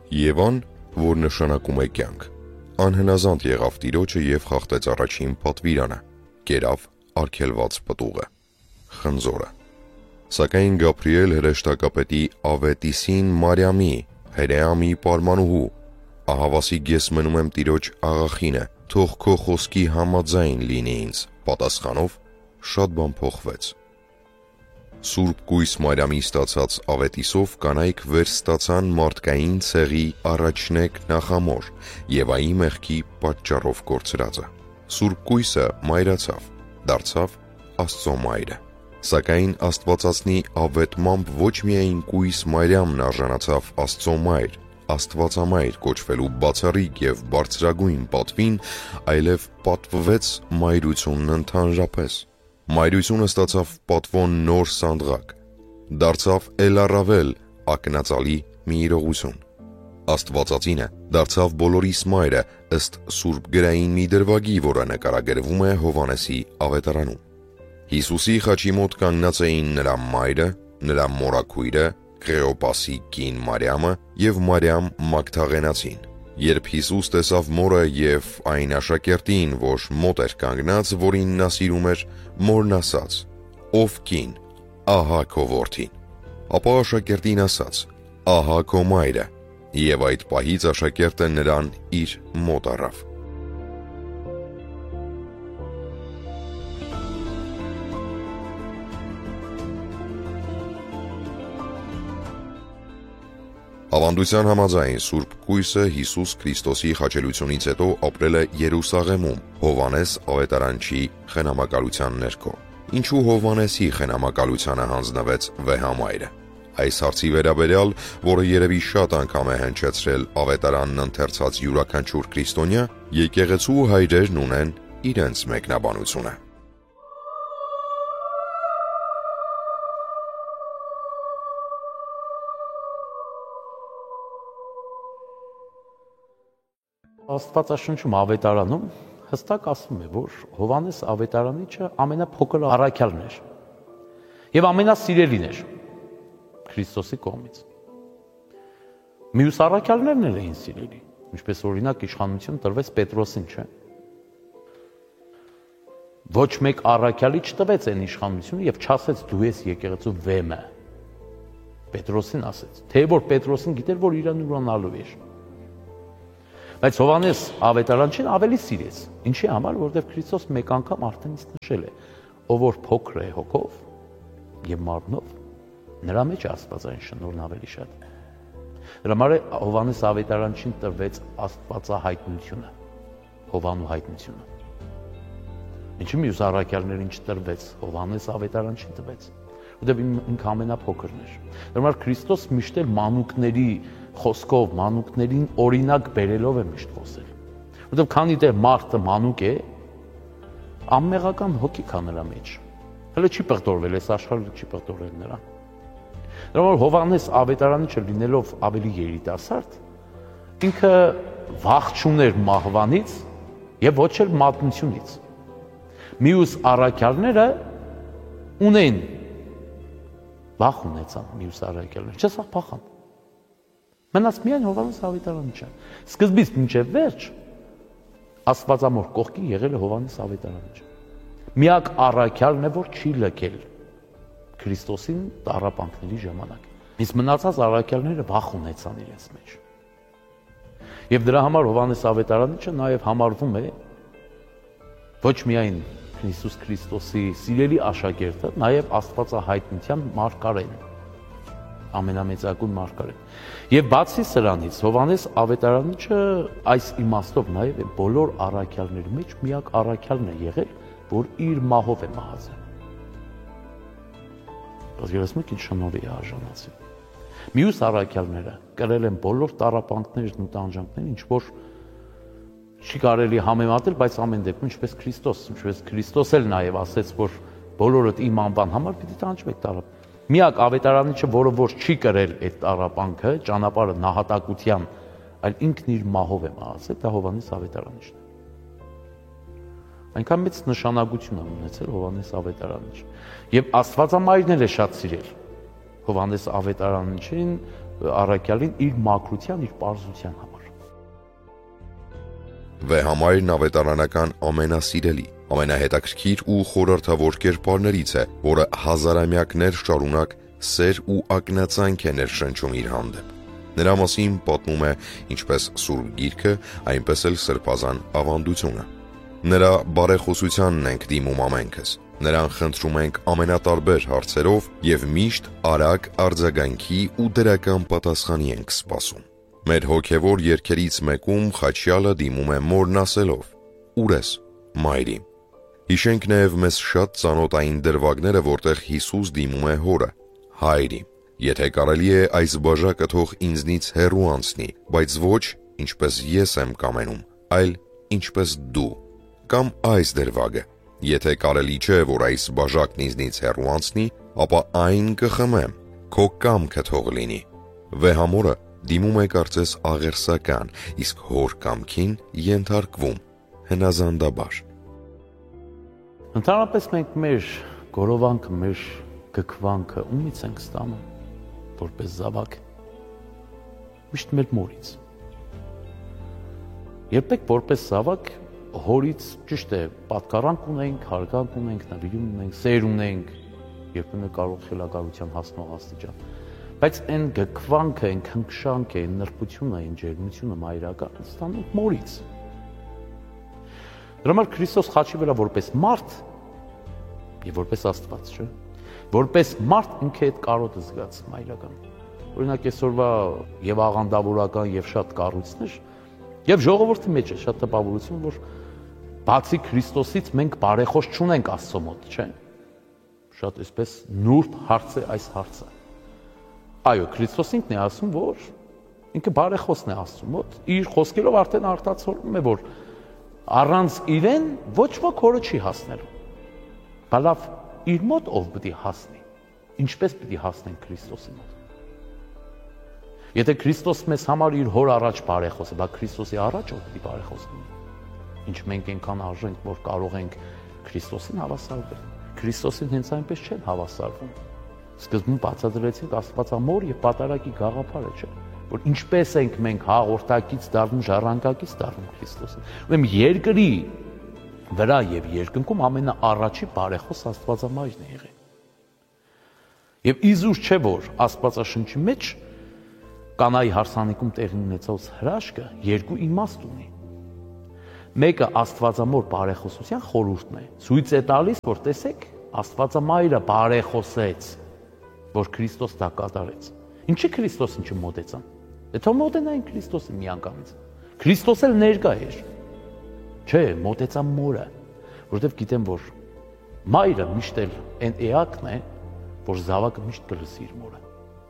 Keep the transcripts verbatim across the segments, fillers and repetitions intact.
Եվան, որ նշանակում է կյանք, անհնազանդ եղավ Տիրոջը և խախտեց առաջին պատվիրանը, կերավ արգելված պտուղը, խնձորը։ Սակայն Գաբրիել հրեշտակապետի ավետիսին Մարիամի, հրեամի պարմանուհու, ահավասիկ ես մնում եմ Տիրոջ աղախինը, թող քո խոսքի համաձայն լինի ինձ, պատասխանով շատ բան փոխվեց։ Սուրբ կույս Մարիամի ստացած ավետիսով կանայք վերստացան մարդկային ցեղի առաջնեկ նախամոր Եվայի մեղքի պատճառով կորցրածը։ Սուրբ կույսը մայրացավ, դարձավ Աստծո մայրը։ Սակայն Աստվածածնի ավետմամբ ոչ միայն կույս Մարիամն արժանացավ Աստծո մայր, Աստվածամայր կոչվելու բացառիկ և բարձրագույն պատվին, այլև պատվվեց մայրությունն ընդհանրապես։ Մայրությունը ստացավ պատվո նոր սանդղակ, դարձավ էլ առավել ակնածալի մի իրողություն։ Աստվածածինը դարձավ բոլորիս մայրը ըստ Սուրբ գրային մի դրվագի, որը նկարագրվում է Հովհաննեսի ավետարանում։ Հիսուսի խաչի մոտ կանգնած էին նրա մայրը, նրա մորաքույրը, Քլեոպասի կին Մարիամը և Մարիամ Մագդաղենացին։ Երբ Հիսուս տեսավ մորը և այն աշակերտին, որ մոտ էր կանգնած, որին նա սիրում էր, մորն ասաց. «Ով կին, ահա քո որդին»։ Ապա աշակերտին ասաց. «Ահա քո մայրը», և այդ պահից աշակերտը նրան իր մոտ առավ։ Ավանդության համաձայն Սուրբ կույսը Հիսուս Քրիստոսի խաչելությունից հետո ապրել է Երուսաղեմում Հովհաննես ավետարանչի խնամակալության ներքո։ Ինչու Հովհաննեսի խնամակալությանը հանձնվեց վեհամայրը։ Այս հարցի վերաբերյալ, որը երևի շատ անգամ է հնչեցրել ավետարանն ընթերցած յուրաքանչյուր քրիստոնյա, եկեղեցու հայրերն ունեն իրենց մեկնաբանությունը։ Աստվածաշնչում ավետարանում հստակ ասվում է, որ Հովհաննես ավետարանիչը ամենափոքր առաքյալն էր և ամենասիրելին էր Քրիստոսի կողմից։ Մյուս առաքյալներն էլ էին սիրելի, ինչպես օրինակ իշխանություն տրվեց Պետրոսին, չէ՞։ Ոչ մեկ առաքյալի չտվեց այն իշխանությունը և չասեց դու ես եկեղեցու վեմը։ Պետրոսին ասեց, թե որ Պետրոսին գիտեր, որ իրան ուրանալու էր։ Բայց Հովհաննես ավետարանչին ավելի սիրեց, ինչի համար, որովհետև Քրիստոս մեկ անգամ արդեն իսկ նշել է, ով որ փոքր է հոգով և մարմնով, նրա մեջ է աստվածային շնորհն ավելի շատ։ Դրա համար է Հովհաննես ավետարանչին տրվեց աստվածահայտնությունը, Հովանու հայտնությունը։ Ինչի մյուս առաքյալներին չտրվեց, Հովհաննես ավետարանչին տվեց, որովհետև ինքը ամենափոքրն էր։ Դրա համար Քրիստոս միշտ էլ մանուկների խոսքով, մանուկներին օրինակ բերելով է միշտ խոսել։ Որովհետև քանի դեռ մարդը մանուկ է, անմեղական հոգի կա նրա մեջ։ Հələ չի պղտորվել, այս աշխարհը չի պղտորվել նրան։ Դրա համար Հովհաննես ավետարանիչը լինելով ավելի երիտասարդ, ինքը վախ չուներ մահվանից եւ ոչ էլ մատնությունից։ Մյուս առաքյալները ունեն վախ ունեցան մյուս առաքյալները, չսա փախան։ Մնաց միայն Հովհաննես ավետարանիչը։ Սկզբից մինչև վերջ Աստվածամոր կողքին եղել է Հովհաննես ավետարանիչը։ Միակ առաքյալն է, որ չի լքել Քրիստոսին տառապանքների ժամանակ։ Իսկ մնացած առաքյալները վախ ունեցան իրենց մեջ։ Եվ դրա համար Հովհաննես ավետարանիչը նաև համարվում է ոչ միայն Հիսուս Քրիստոսի սիրելի աշակերտը, նաև Աստվածահայտնության մարգարեն, ամենամեծագույն մարգարեն։ Եվ բացի սրանից Հովհաննես ավետարանիչը այս իմաստով նաև բոլոր առաքյալների մեջ միակ առաքյալն է եղել, որ իր մահով է մահացել։ Պատկերացնեք ինչ շնորհի է արժանացել։ Մյուս առաքյալները կրել են բոլոր տառապանքներն ու տանջանքներն, ինչ որ չի կարելի համեմատել, բայց ամեն դեպքում ինչպես Քրիստոս, ինչպես Քրիստոս էլ նաև ասեց, որ բոլորդ իմ անվան համար պիտի տանջվեք տառապ։ Միակ ավետարանիչը, որը որ չի կրել այդ տառապանքը, ճանապարհը նահատակության, այլ ինքն իր մահով է մահացել, դա Հովհաննես ավետարանիչն է։ Այնքան մեծ նշանակություն է ունեցել Հովհաննես ավետարանիչը։ Եվ Աստվածամայրն էլ է շատ սիրել Հովհաննես ավետարանիչին, առաքյալին իր մաքրության, իր պարզության համար։ Վեհամայրն ավետարանական ամենասիրելի, ամենահետաքրքիր ու խորհրդավոր կերպարներից է, որը հազարամյակներ շարունակ սեր ու ակնածանք է ներշնչում իր հանդեպ։ Նրա մասին պատմում է ինչպես Սուրբ Գիրքը, այնպես էլ Սրբազան ավանդությունը։ Նրա բարեխոսությանն ենք դիմում ամենքս։ Նրան խնդրում ենք ամենատարբեր հարցերով և միշտ արագ արձագանքի ու դրական պատասխանի ենք սպասում։ Մեր հոգևոր երգերից մեկում Խաչյալը դիմում է մորն ասելով. «Ուր ես, մայրիմ»։ Հիշենք նաև մեզ շատ ծանոթային դրվագները, որտեղ Հիսուս դիմում է հորը. «Հայրիմ, եթե կարելի է այս բաժակը թող ինձնից հեռու անցնի, բայց ոչ ինչպես ես եմ կամենում, այլ ինչպես դու»։ Կամ այս դրվագը. «Եթե կարելի չէ, որ այս բաժակն ինձնից հեռու անցնի, ապա այն կխմեմ, քո կամքը թող լինի»։ Վեհամորը դիմում է կարծես աղերսական, իսկ հոր կամքին ենթարկվում հնազանդաբար։ Ընդհանրապես մենք մեր գորովանքը, մեր գքվանքը ումից ենք ստանում, որպես զավակ, միշտ մեր մորից։ Երբեք որպես զավակ հորից ճիշտ է, պատկառանք ունենք, հարգանք ունենք, նվիրում ունենք, սեր ունենք, երբեմն կարող խելագարության հասնող աստիճան։ Բայց այն գքվանքը, այն քնքշանքը, այն նրբությունը, այն ջերմությունը մայրական ստանում մորից։ Դրա համար Քրիստոս խաչի վրա որպես մարդ եւ որպես Աստված, չէ՞, որպես մարդ ինքը այդ կարոտը զգաց մայրական։ Օրինակ այսօրվա եւ աղանդավորական եւ շատ կառույցներ եւ ժողովրդի մեջ է շատ տպավորություն, որ բացի Քրիստոսից մենք բարեխոս չունենք Աստծո մոտ, չէ՞։ Շատ այսպես նուրբ հարց է այս հարցը։ Այո, Քրիստոս ինքն է ասում, որ ինքը բարեխոսն է Աստծո մոտ, իր խոսքերով արդեն արտացոլում է, որ առանց իրեն ոչ ոք հորը չի հասնելու։ Բալավ իր մոտ ով պիտի հասնի, ինչպես պիտի հասնենք Քրիստոսի մոտ։ Եթե Քրիստոս մեզ համար իր հոր առաջ բարեխոս է, բա Քրիստոսի առաջ ով պիտի բարեխոս լինի։ Ինչ մենք այնքան արժենք, որ կարող ենք Քրիստոսին հավասարվել։ Քրիստոսին հենց այնպես չեն հավասարվում։ Սկզբում բացատրեցինք Աստվածամոր եւ պատարագի գաղափարը, չէ՞, որ ինչպես ենք մենք հաղորդակից դառնում, ժառանգակից դառնում Քրիստոսին։ Ուրեմն երկրի վրա եւ երկնքում ամենաառաջի բարեխոս Աստվածամայրն է եղել։ Եվ իզուր չէ, որ Աստվածաշնչի մեջ Կանայի հարսանիքում տեղի ունեցած հրաշքը երկու իմաստ ունի։ Մեկը Աստվածամոր բարեխոսության խորհուրդն է։ Ցույց է տալիս, որ տեսեք, Աստվածամայրը բարեխոսեց, որ Քրիստոս դա կատարեց։ Ինչի Քրիստոսին չմոտեցան։ Եթե մոտենային Քրիստոսին միանգամից։ Քրիստոս էլ ներկա էր։ Չէ, մոտեցան մորը, որովհետև գիտեմ, որ մայրը միշտ էլ այն էակն է, որ զավակը միշտ կլսի իր մորը։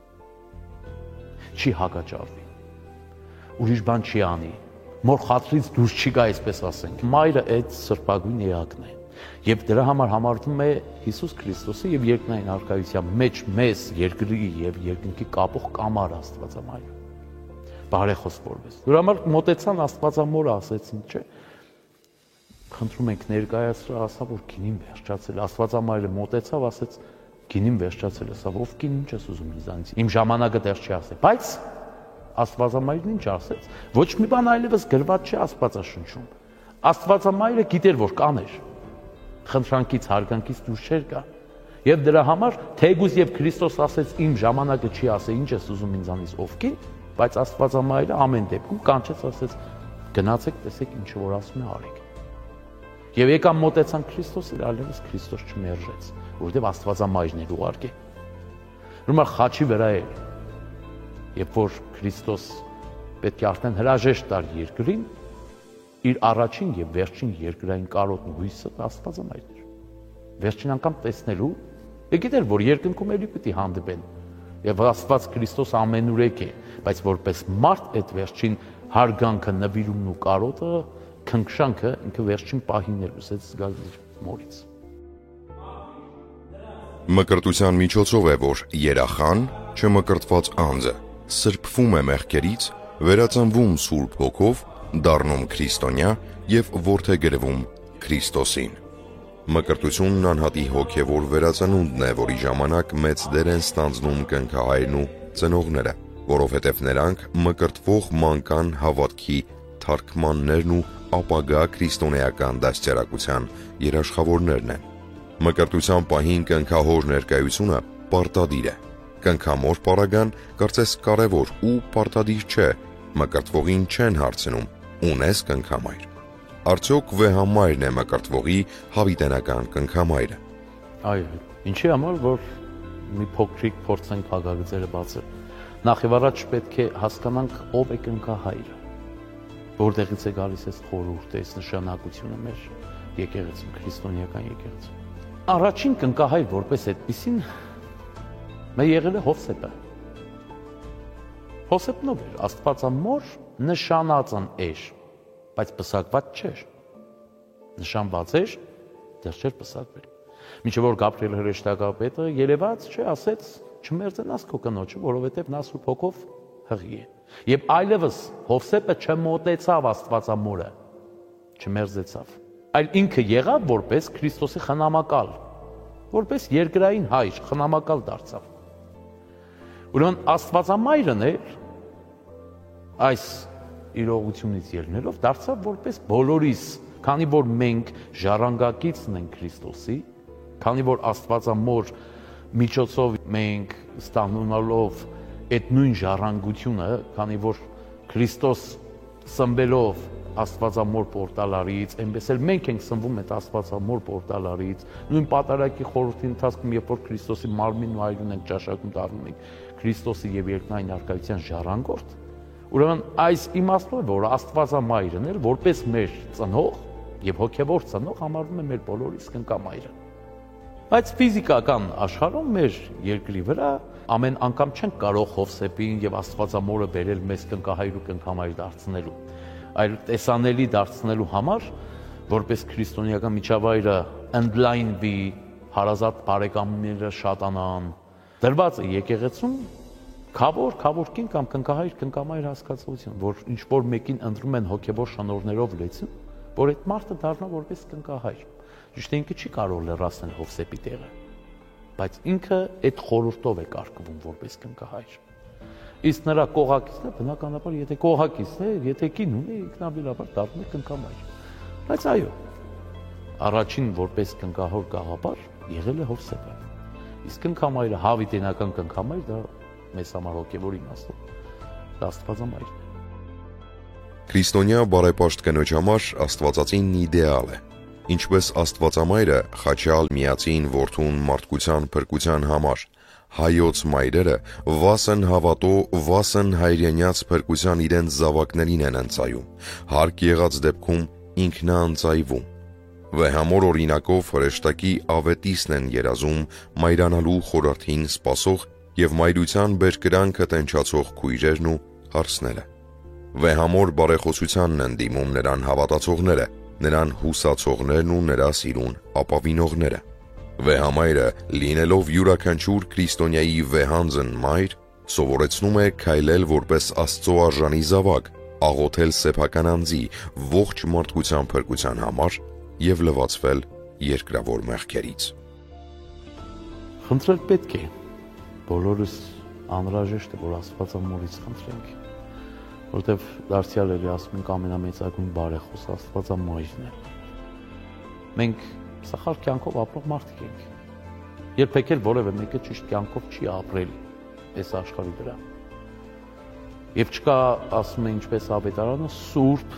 Չի հակաճառվի, ուրիշ բան չի անի, մոր խաթրից դուրս չի գա, այսպես ասենք։ Մայրը այդ սրբագույն էակն է, եւ դրա համար համարվում է Հիսուս Քրիստոսի եւ երկնային արքայության մեջ մեզ երկրի եւ երկնքի կապող կամար Աստվածամայրը։ Բարեխոս որպես։ Դրա համար մոտեցան Աստվածամորը, ասեցին, չէ։ Խնդրում ենք ներկայացրա, ասա, որ գինին վերջացել։ Աստվածամայրը մոտեցավ, ասեց, գինին վերջացել է, սա ով գին ինչ ես ուզում ինձանից։ Իմ ժամանակը դեռ չի ասել, բայց Աստվածամայրն ինչ ասեց։ Ոչ մի բան այլևս գրված չի Աստվածաշնչում։ Աստվածամայրը գիտեր, որ կաներ։ Խնդրանքից, հարգանքից դուրս չէր գա։ Եվ դրա համար թեգուզ եւ Քրիստոս ասեց, իմ ժամանակը չի ասել, ինչ ես ուզում ինձանից ով գին, բայց Աստվածամայրը ամեն դեպքում կանչեց, ասեց, գնացեք, տեսեք ինչ որ ասում է, արեք։ Եվ եկան մոտեցան Քրիստոսին, այլևս Քրիստոս չմերժեց, որովհետև Աստվածամայրն էր ուղարկել։ Ուրեմն խաչի վրա է, երբ որ Քրիստոս պետք է արդեն հրաժեշտ տար երկրին, իր առաջին եւ վերջին երկրային կարոտն ու հույսը Աստվածամայրն էր։ Վերջին անգամ տեսնելու, եկել էր, որ երկնքում էլի պիտի հանդիպեն։ Եվ Աստված Քրիստոս ամենուրեք է, բայց որպես մարդ այդ վերջին հարգանքը, նվիրումն ու կարոտը, քնքշանքը ինքը վերջին պահին էր ուսեց զգալ իր մորից։ Մկրտության միջոցով է, որ երախան, չմկրտված անձը, սրբվում է մեղքերից, վերածնվում Սուրբ Հոգով, դառնում քրիստոնյա եւ որդեգրվում Քրիստոսին։ Մկրտությունն անհատի հոգևոր վերածնունդն է, որի ժամանակ մեծ դեր են ստանձնում կնքահայրն ու ծնողները։ որովհետև նրանք մկրտվող մանկան հավատքի թարգմաններն ու ապագա քրիստոնեական դաստիարակության երաշխավորներն են։ Մկրտության պահին կնքահոր ներկայությունը պարտադիր է։ Կնքամոր պարագան կարծես կարևոր ու պարտադիր չէ, մկրտվողին չեն հարցնում՝ ունես կնքամայր։ Արդյոք վեհամայրն է մկրտվողի հավիտենական կնքամայրը։ Այո, ինչի համար, որ մի փոքրիկ փորձենք փակագծերը բացել։ Նախ եւ առաջ պետք է հասկանանք ով է կնքահայրը, որտեղից է գալիս այս խորհուրդը, այս նշանակությունը մեր եկեղեցում, քրիստոնեական եկեղեցում։ Առաջին կնքահայր որպես այդպեսին մեր եղել է Հովսեփը։ Հովսեփն ով էր, Աստվածամոր նշանածն էր, բայց պսակված չէր։ Նշանված էր, դեռ չէր պսակվել։ Մինչև որ Գաբրիել հրեշտակապետը երևաց, չէ, ասեց չմերձենաս քո կնոջը, որովհետև նա Սուրբ Հոգով հղի է։ Եվ այլևս Հովսեփը չմոտեցավ Աստվածամորը, չմերձեցավ, այլ ինքը եղավ որպես Քրիստոսի խնամակալ, որպես երկրային հայր, խնամակալ դարձավ։ Ուրեմն Աստվածամայրն էր այս իրողությունից ելնելով դարձավ որպես բոլորիս, քանի որ մենք ժառանգակիցն ենք Քրիստոսի, քանի որ Աստվածամոր միջոցով մենք ստանալով այդ նույն ժառանգությունը, քանի որ Քրիստոս սնվելով Աստվածամոր պորտալարից, այնպես էլ մենք ենք սնվում այդ Աստվածամոր պորտալարից, նույն պատարագի խորհրդի ընթացքում, երբ որ Քրիստոսի մարմինն ու այրն ենք ճաշակում դառնում ենք Քրիստոսի եւ երկնային արքայության ժառանգորդ, ուրեմն այս իմաստով, որ Աստվածամայրն էր, որպես մեր ծնող եւ հոգեվոր ծնող համարվում է մեր բոլորիս կնքամայրը։ Բայց ֆիզիկական աշխարհում մեր երկրի վրա ամեն անգամ չենք կարող Հովսեփին եւ Աստվածամորը բերել մեզ կնքահայր ու կնքամայր դարձնելու, այլ տեսանելի դարձնելու համար, որպես քրիստոնեական միջավայրը ընդլայնվի, հարազատ բարեկամները շատանան, դրված է եկեղեցում քավոր քավորքին կամ կնքահայր կնքամայր հասկացություն, որ ինչ որ մեկին ընտրում են հոգեվոր շնորհներով լեցում, որ այդ մարդը դառնա որպես կնքահայր։ Ճիշտ է, ինքը չի կարող լրացնել Հովսեփի տեղը, բայց ինքը այդ խորհուրդով է կարգվում որպես կնքահայր։ Իսկ նրա կողակիցն է, բնականաբար, եթե կողակիցն է, եթե կին ունի, ինքնաբերաբար դառնում է կնքամայր։ Բայց այո, առաջին որպես կնքահոր գաղափար եղել է Հովսեփը։ Իսկ կնքամայրը, հավիտենական կնքամայր, դա մեզ համար հոգևոր իմաստով դա Աստվածամայրն է։ Քրիստոնյա բարեպաշտ կնոջ համար Աստվածածինն իդեալ է։ Ինչպես Աստվածամայրը խաչյալ միածին որդուն մարդկության փրկության համար, հայոց մայրերը վասն հավատո, վասն հայրենյաց փրկության իրենց զավակներին են ընծայում, հարկ եղած դեպքում ինքնաընծայվում։ Վեհամոր օրինակով հրեշտակի ավետիսն են երազում մայրանալու խորհրդին սպասող եւ մայրության բերկրանքը տենչացող քույրերն ու հարսները։ Վեհամոր բարեխոսությանն են դիմում նրան հավատացողները, նրան հուսացողներն ու նրա սիրուն ապավինողները։ Վեհամայրը, լինելով յուրաքանչյուր քրիստոնյայի վեհանձն մայր, սովորեցնում է քայլել որպես Աստծո արժանի զավակ, աղոթել սեփական անձի ողջ մարդկության փրկության համար եւ լվացվել երկրավոր մեղքերից։ Խնդրել պետք է, բոլորս անհրաժեշտ է, որ Աստվածամորից խնդրենք, որտեվ դարձյալ էլի ասում ենք ամենամեծագույն բարեխոս Աստվածամայրն է։ Մենք սխալ կյանքով ապրող մարդիկ ենք։ Երբեք էլ որևէ մեկը ճիշտ կյանքով չի ապրել այս աշխարհի վրա։ Եվ չկա, ասում է ինչպես ավետարանը, սուրբ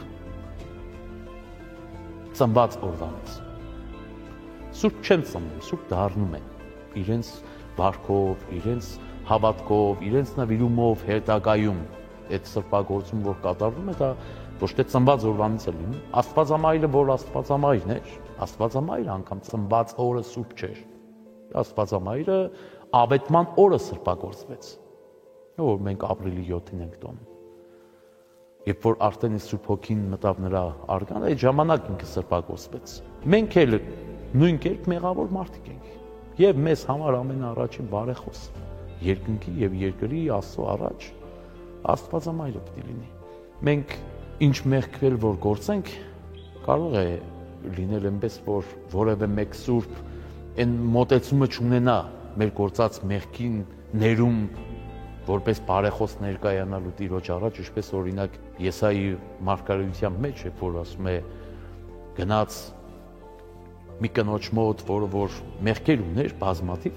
ծնված օրվանից։ Սուրբ չեն ծնվում, սուրբ դառնում են իրենց վարքով, իրենց հավատքով, իրենց նվիրումով, հետագայում այդ սրբագործում, որ կատարվում է, դա ոչ թե ծնված օրվանից է լինում։ Աստվածամայրը, որ Աստվածամայրն էր, Աստվածամայրը անգամ ծնված օրը սուրբ չէր։ Աստվածամայրը ավետման օրը սրբագործվեց, որ մենք ապրիլի յոթին ենք տոնում։ Երբ որ արդեն Սուրբ Հոգին մտավ նրա արգան, այդ ժամանակ ինքը սրբագործվեց։ Մենք էլ նույն կերպ մեղավոր մարդիկ ենք։ Եվ մեզ համար ամենաառաջին բարեխոս երկնքի եւ երկրի Աստծո առաջ Աստվածամայրը պետք է լինի։ Մենք ինչ մեղքվել որ գործենք, կարող է լինել այնպես, որ որևէ մեկ սուրբ այն մոտեցումը չունենա մեր գործած մեղքին ներում որպես բարեխոս ներկայանալու Տիրոջ առաջ, ինչպես օրինակ Եսայի մարգարեության մեջ է, որ ասում է գնաց մի կնոջ մոտ, որը որ մեղքեր ուներ բազմաթիվ,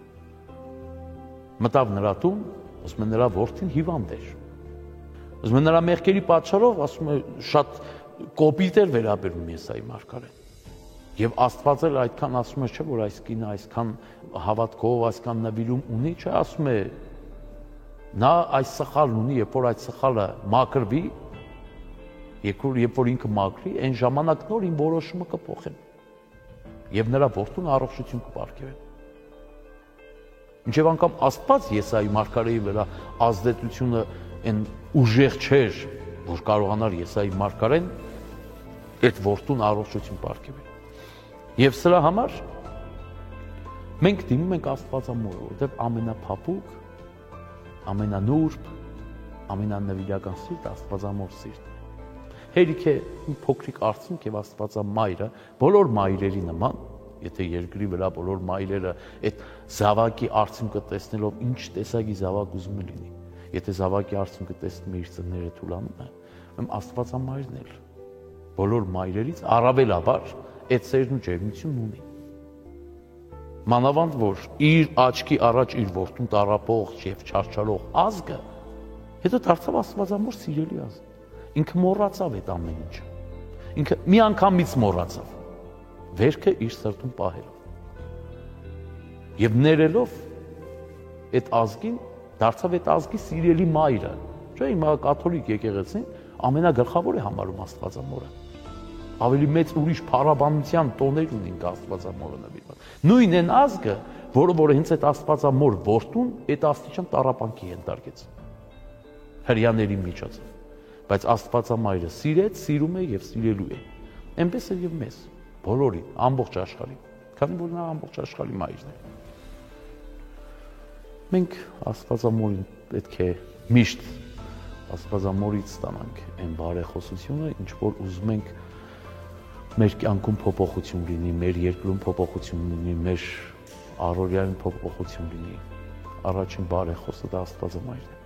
մտավ նրա տուն, ասում է նրա որդին հիվանդ էր։ Ասում է նրա մեղքերի պատճառով, ասում է շատ կոպիտ էր վերաբերում Եսայի մարգարեն։ Եվ Աստված էլ այդքան ասում է, չէ, որ այս կինը այսքան հավատքով, այսքան նվիրում ունի, չէ, ասում է նա այս սխալն ունի, երբ որ այդ սխալը մաքրվի, երբ որ ինքը մաքրի, այն ժամանակ նոր իմ որոշումը կփոխեմ։ Եվ նրա որդուն առողջություն կպարգևեմ։ Մինչև անգամ Աստված Եսայի մարգարեի վրա ազդեցությունը այն ուժեղ չէր, որ կարողանար Եսայի մարգարեն այդ որդուն առողջություն պարգևել։ Եվ սրա համար մենք դիմում ենք Աստվածամորը, որովհետև ամենափափուկ, ամենանուրբ, ամենանվիրական սիրտ Աստվածամոր սիրտն է։ Հերիք է փոքրիկ արցունք եւ Աստվածամայրը բոլոր մայրերի նման, եթե երկրի վրա բոլոր մայրերը այդ զավակի արցունքը տեսնելով ինչ տեսակի զավակ ուզում է լինի, եթե զավակի արցունքը տեսնում է իր ծնները թուլանում է, ում Աստվածամայրն էլ բոլոր մայրերից առավելաբար այդ սերն ու ջերմությունն ունի։ Մանավանդ որ իր աչքի առաջ իր որդուն տարապող եւ չարչարող ազգը հետո դարձավ Աստվածամոր սիրելի ազգ։ Ինքը մոռացավ այդ ամեն ինչը։ Ինքը մի անգամից մոռացավ։ Վերքը իր սրտում պահելով։ Եվ ներելով այդ ազգին դարձավ այդ ազգի սիրելի մայրը։ Չէ՞, հիմա կաթոլիկ եկեղեցին ամենագլխավոր է համարում Աստվածամորը։ Ավելի մեծ ուրիշ փառաբանության տոներ ունին Աստվածամորը նվիրված։ Նույն այն ազգը, որը որ հենց այդ Աստվածամոր որդուն այդ աստիճան տառապանքի ենթարկեց։ Հրյաների միջոցով։ Բայց Աստվածամայրը սիրեց, սիրում է եւ սիրելու է։ Այնպես է եւ մեզ, բոլորին, ամբողջ աշխարհին, քանի որ նա ամբողջ աշխարհի մայրն է։ Մենք Աստվածամորին պետք է միշտ Աստվածամորից ստանանք այն բարեխոսությունը, ինչ որ ուզում ենք մեր կյանքում փոփոխություն լինի, մեր երկրում փոփոխություն լինի, մեր առօրյայում փոփոխություն լինի։ Առաջին բարեխոսը դա Աստվածամայրն է։